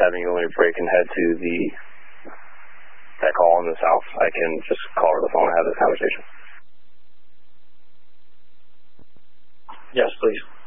having you only break and head to that call in the south, I can just call her the phone and have this conversation. Yes, please.